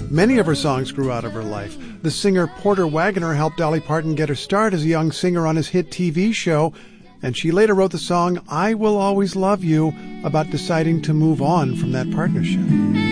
Many of her songs grew out of her life. The singer Porter Wagoner helped Dolly Parton get her start as a young singer on his hit TV show, and she later wrote the song I Will Always Love You about deciding to move on from that partnership.